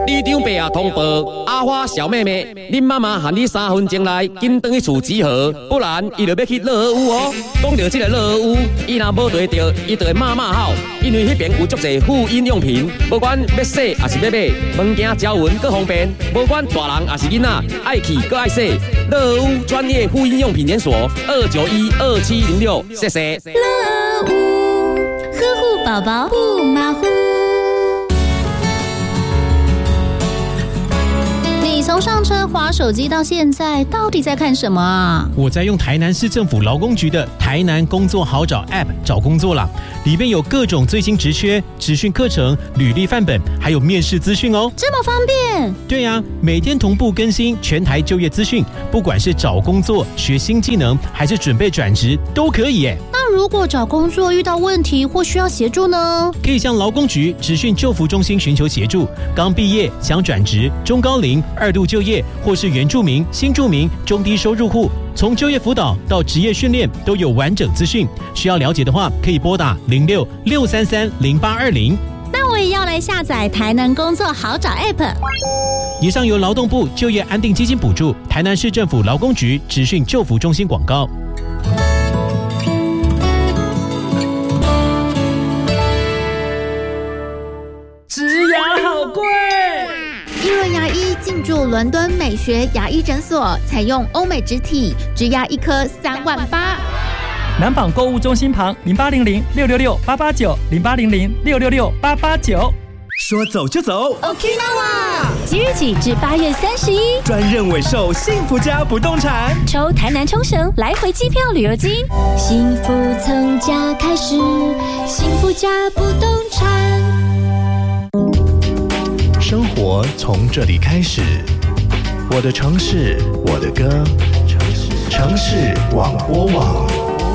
李长伯啊，通报阿花小妹妹，恁妈妈喊你3分钟内紧回去厝集合，不然伊就要去乐屋哦。讲到这个乐屋，伊若无对到，伊就会骂好，因为迄边有足侪妇婴用品，不管要洗还是要买，物件交运各方便，不管大人还是囡仔，爱去各爱洗。乐屋专业妇婴用品连锁，2912706，谢谢。 乐屋呵护宝宝不马虎。你从上车滑手机到现在，到底在看什么啊？ 我在用台南市政府劳工局的台南工作好找 App 找工作啦，里面有各种最新职缺、职训课程、履历范本，还有面试资讯哦。 这么方便？ 对呀，每天同步更新全台就业资讯，不管是找工作、学新技能，还是准备转职，都可以耶。 那如果找工作遇到问题或需要协助呢？ 可以向劳工局职训就服中心寻求协助。刚毕业想转职、中高龄、2度就业，或是原住民、新住民、中低收入户，从就业辅导到职业训练都有完整资讯。需要了解的话，可以拨打06-633-0820。 那我也要来下载台南工作好找 App。 以上由劳动部就业安定基金补助，台南市政府劳工局职训就服中心广告。 植牙好贵。 伊润牙医进驻伦敦美学牙医诊所，采用欧美植体，植牙一颗3万8。 南纺购物中心旁0800-666-889 说走就走 Okinawa 即日起至8月31， 专任委售幸福家不动产， 抽台南冲绳来回机票旅游金，幸福从家开始，幸福家不动产。 生活从这里开始，我的城市，我的歌，城市广播网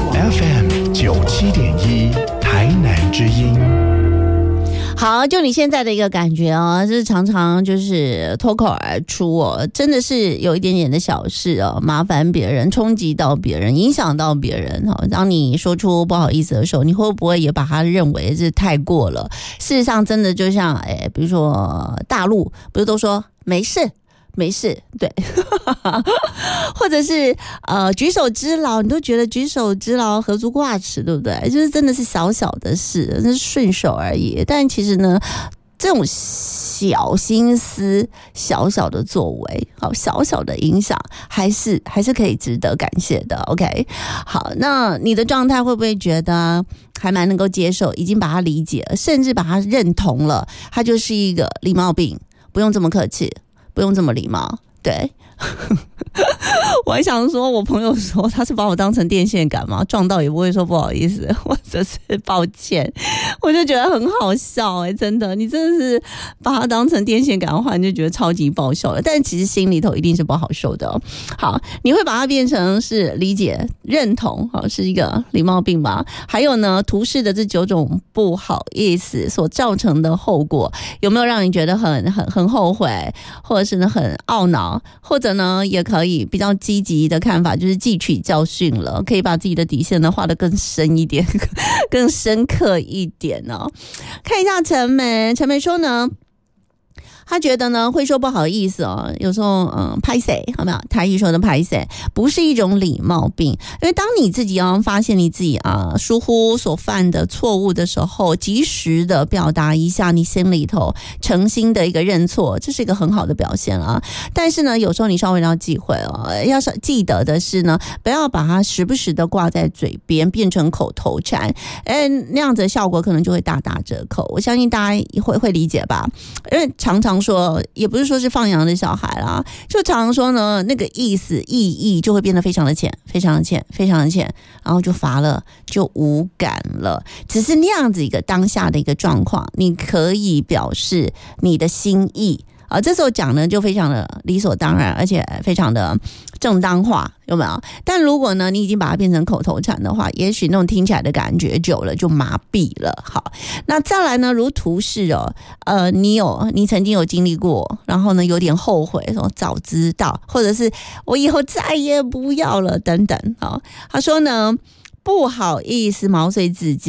FM97.1台南之音。 好，就你现在的一个感觉哦，就是常常就是脱口而出哦，真的是有一点点的小事哦，麻烦别人，冲击到别人，影响到别人哦。当你说出不好意思的时候，你会不会也把它认为是太过了？事实上，真的就像比如说大陆不是都说没事。没事，对，或者是举手之劳，你都觉得举手之劳何足挂齿，对不对？就是真的是小小的事，那是顺手而已。但其实呢，这种小心思、小小的作为、好小小的影响，还是可以值得感谢的。OK， 好，那你的状态会不会觉得还蛮能够接受，已经把它理解了，甚至把它认同了？它就是一个礼貌病，不用这么客气。不用这么礼貌，对。我还想说，我朋友说他是把我当成电线杆嘛，撞到也不会说不好意思或者是抱歉，我就觉得很好笑真的，你真的是把它当成电线杆的话，你就觉得超级爆笑了，但其实心里头一定是不好受的哦。好，你会把它变成是理解、认同，好，是一个礼貌病吧？还有呢，图示的这9种不好意思所造成的后果，有没有让你觉得很后悔，或者是呢很懊恼，或者呢也可以比较积极的看法，就是汲取教训了，可以把自己的底线呢画得更深一点，更深刻一点哦。看一下陈梅说呢，他觉得呢会说不好意思哦，有时候拍谁好没有？台语说的拍谁不是一种礼貌病，因为当你自己发现你自己疏忽所犯的错误的时候，及时的表达一下你心里头诚心的一个认错，这是一个很好的表现啊。但是呢，有时候你稍微要忌讳哦，要记得的是呢，不要把它时不时的挂在嘴边，变成口头禅，那样子的效果可能就会大打折扣。我相信大家会理解吧？因为常常说，也不是说是放羊的小孩啦，就常常说呢，那个意义就会变得非常的浅，非常的浅，非常的浅，然后就乏了，就无感了。只是那样子一个当下的一个状况，你可以表示你的心意。这时候讲呢就非常的理所当然，而且非常的正当化，有没有？但如果呢你已经把它变成口头禅的话，也许那种听起来的感觉久了就麻痹了。好，那再来呢，如图示你曾经有经历过，然后呢有点后悔，说早知道，或者是我以后再也不要了等等。好，他说呢不好意思毛遂自荐。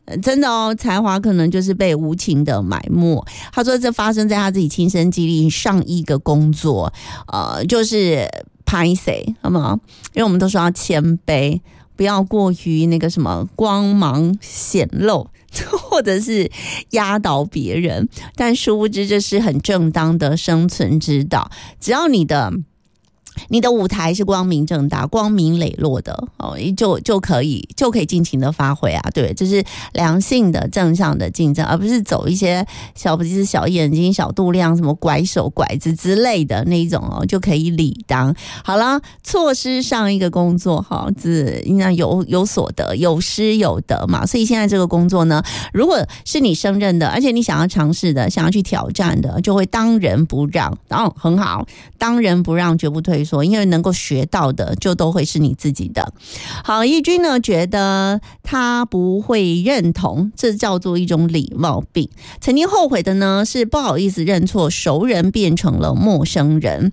真的哦，才华可能就是被无情的埋没。他说这发生在他自己亲身经历上一个工作，就是拍谁，好不好？因为我们都说要谦卑，不要过于那个什么光芒显露，或者是压倒别人，但殊不知这是很正当的生存之道。只要你的舞台是光明正大、光明磊落的哦，就可以尽情的发挥啊！对，这是良性的、正向的竞争，而不是走一些小鼻子、小眼睛、小肚量、什么拐手、拐子之类的那一种哦，就可以理当。好了，错失上一个工作哈，那有所得，有失有得嘛。所以现在这个工作呢，如果是你胜任的，而且你想要尝试的、想要去挑战的，就会当仁不让。很好，当仁不让，绝不退缩。因为能够学到的就都会是你自己的。好，义军呢觉得他不会认同，这叫做一种礼貌病。曾经后悔的呢是不好意思认错熟人变成了陌生人。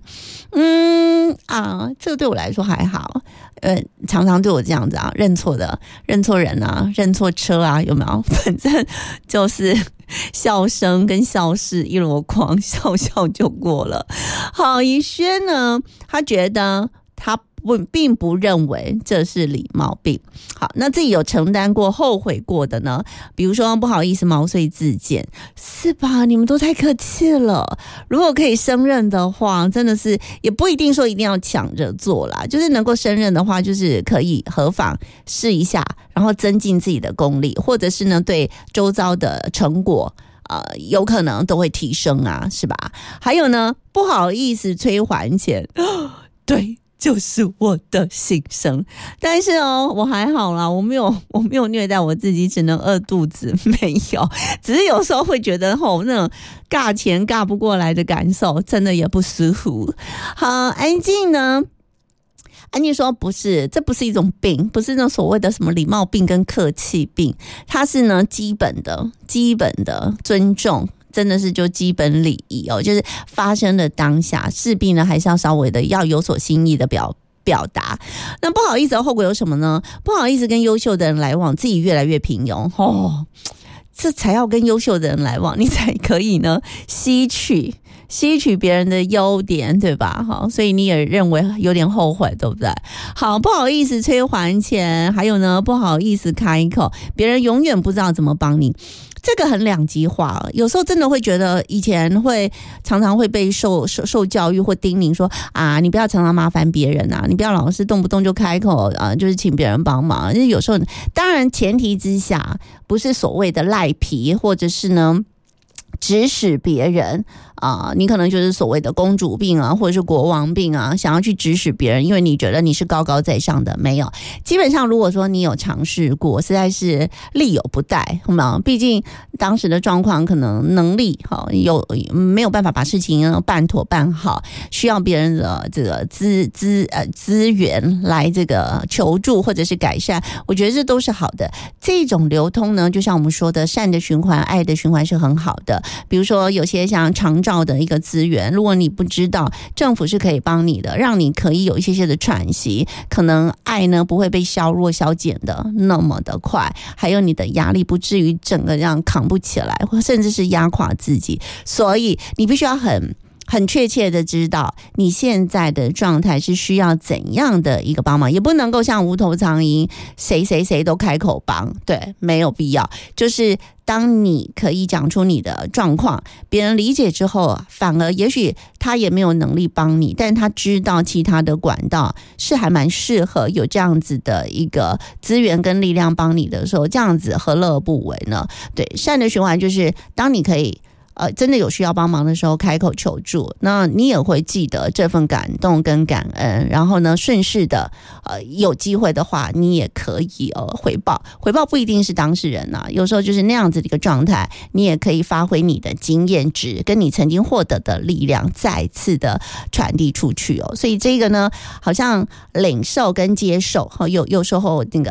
这个对我来说还好，常常对我这样子啊，认错人啊，认错车啊，有没有？反正就是笑声跟笑事一箩筐，笑笑就过了。好，怡轩呢，他觉得他并不认为这是礼貌病。好，那自己有承担过、后悔过的呢？比如说不好意思毛遂自荐，是吧？你们都太客气了。如果可以胜任的话，真的是也不一定说一定要抢着做啦，就是能够胜任的话，就是可以何妨试一下，然后增进自己的功力，或者是呢对周遭的成果。有可能都会提升啊，是吧？还有呢，不好意思催还钱，对，就是我的心声。但是我还好啦，我没有虐待我自己，只能饿肚子，没有。只是有时候会觉得那种尬钱尬不过来的感受，真的也不舒服。好，安静呢？安妮说不是，这不是一种病，不是那所谓的什么礼貌病跟客气病，它是呢基本的尊重，真的是就基本礼仪哦，就是发生的当下势必呢还是要稍微的要有所心意的表达。那不好意思的后果有什么呢？不好意思跟优秀的人来往，自己越来越平庸这才要跟优秀的人来往，你才可以呢吸取别人的优点，对吧？好，所以你也认为有点后悔，对不对？好，不好意思催还钱，还有呢，不好意思开口，别人永远不知道怎么帮你。这个很两极化，有时候真的会觉得以前常常会被受教育或叮咛说啊，你不要常常麻烦别人啊，你不要老是动不动就开口啊，就是请别人帮忙。就是有时候，当然前提之下不是所谓的赖皮，或者是呢指使别人你可能就是所谓的公主病啊，或者是国王病啊，想要去指使别人，因为你觉得你是高高在上的。没有，基本上如果说你有尝试过，实在是力有不逮，好吗？毕竟当时的状况可能能力没有办法把事情办妥办好，需要别人的这个资源来这个求助或者是改善，我觉得这都是好的。这种流通呢，就像我们说的善的循环、爱的循环是很好的。比如说有些像长照的一个资源，如果你不知道，政府是可以帮你的，让你可以有一些的喘息，可能爱呢不会被削弱消减的那么的快，还有你的压力不至于整个这样扛不起来，或甚至是压垮自己。所以你必须要很确切的知道你现在的状态是需要怎样的一个帮忙，也不能够像无头苍蝇谁都开口帮，对，没有必要。就是当你可以讲出你的状况，别人理解之后，反而也许他也没有能力帮你，但他知道其他的管道是还蛮适合有这样子的一个资源跟力量帮你的时候，这样子何乐而不为呢？对，善的循环就是当你可以真的有需要帮忙的时候开口求助，那你也会记得这份感动跟感恩，然后呢顺势的有机会的话你也可以回报不一定是当事人啊，有时候就是那样子的一个状态，你也可以发挥你的经验值跟你曾经获得的力量再次的传递出去所以这个呢好像领受跟接受有时候那个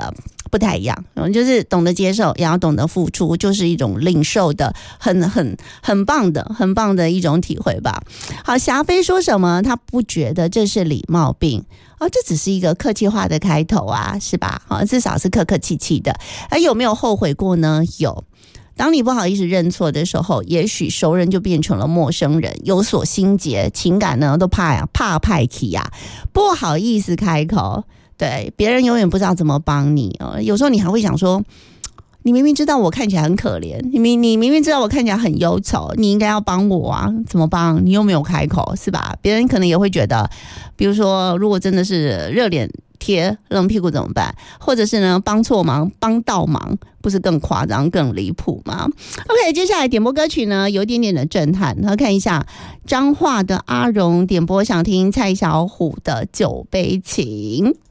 不太一样，就是懂得接受，也要懂得付出，就是一种领受的很棒的一种体会吧。好，霞飞说什么？他不觉得这是礼貌病这只是一个客气话的开头啊，是吧？至少是客客气气的。有没有后悔过呢？有。当你不好意思认错的时候，也许熟人就变成了陌生人，有所心结，情感呢都怕派气呀，不好意思开口。对，别人永远不知道怎么帮你有时候你还会想说，你明明知道我看起来很可怜，你明明知道我看起来很忧愁，你应该要帮我啊，怎么帮？你又没有开口，是吧？别人可能也会觉得，比如说，如果真的是热脸贴冷屁股怎么办？或者是呢，帮错忙帮倒忙，不是更夸张更离谱吗 ？OK， 接下来点播歌曲呢，有一点点的震撼。然后看一下彰化的阿荣点播，想听蔡小虎的《酒杯情》。